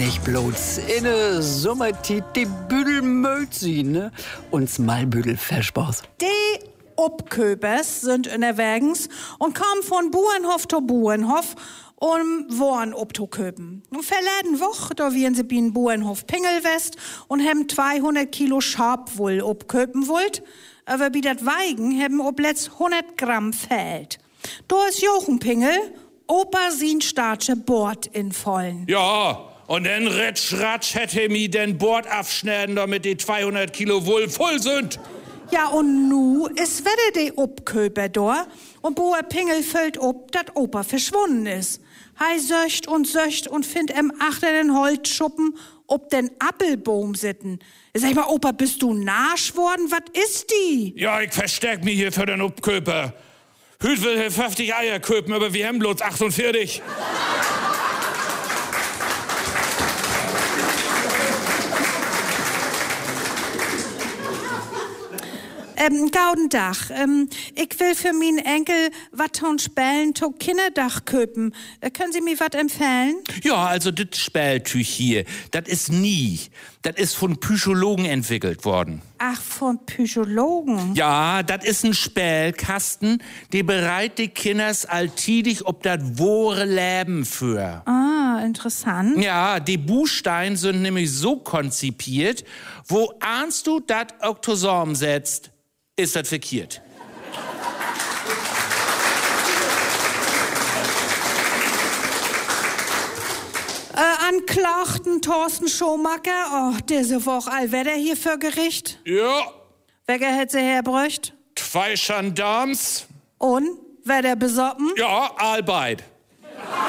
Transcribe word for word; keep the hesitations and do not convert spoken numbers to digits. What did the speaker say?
nicht bloß in der Sommertit die Büdel mögt sie, ne? Uns Malbüdel verspaß. Die Obköbers sind in der Wägens und kommen von Buenhof zu Buenhof um Worn obzuköpen. Und verleden Woch, da wären sie bin Buenhof Pingelwest und haben zweihundert Kilo Schabwoll obköpen wollt, aber wie dat Weigen haben ob letzt hundert Gramm fehlt. Da ist Jochen Pingel, Opa sin starche Bord in vollen. Ja, und dann Retsch Ratsch hätte mi den Bord abschneiden, damit die zweihundert Kilo Woll voll sind. Ja, und nu is wieder die Obköper da und Boer Pingel füllt ob, dat Opa verschwunden is. Hei söcht und söcht und find em achter den Holzschuppen ob den Appelbaum sitten. Sag mal, Opa, bist du narsch worden? Was ist die? Ja, ich verstärk mich hier für den Obköper. Hüt will hier fünfzig Eier köpen, aber wir haben bloß achtundvierzig. Ähm, gauden Dach. Ähm, ich will für min Enkel wat von Spellen to Kinderdach köpen. Äh, können Sie mir wat empfehlen? Ja, also das Spältüch hier, das ist nie. Das ist von Psychologen entwickelt worden. Ach, von Psychologen? Ja, das ist ein Spälkasten, der bereit die Kinders alltidig ob das wahre Leben für. Ah, interessant. Ja, die Buchsteine sind nämlich so konzipiert, wo ahnst du dat Oktosorm setzt, ist das verkehrt. Äh, Anklachten Thorsten Schomacker. Oh, diese Woche all wer der hier für Gericht? Ja, Wer hätte sie herbräucht? zwei Gendarmes. Und? Wer der besoppen? Ja, allbeid.